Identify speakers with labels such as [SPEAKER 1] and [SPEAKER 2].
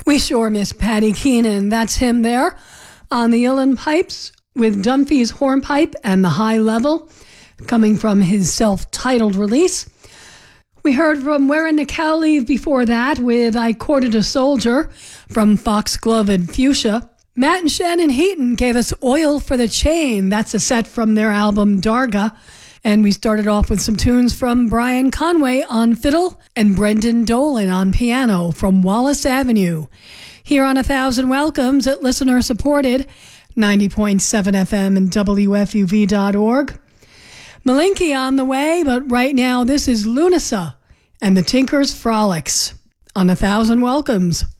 [SPEAKER 1] We sure miss Patty Keenan. That's him there on the uilleann pipes with Dunphy's hornpipe and the high level coming from his self-titled release. We heard from Wearing the Cow Leave before that with I Courted a Soldier from Foxglove and Fuchsia. Matt and Shannon Heaton gave us Oil for the Chain. That's a set from their album Darga. And we started off with some tunes from Brian Conway on fiddle and Brendan Dolan on piano from Wallace Avenue. Here on 1,000 Welcomes at listener-supported 90.7 FM and WFUV.org. Malinky on the way, but right now this is Lunasa and the Tinkers Frolics on 1,000 Welcomes.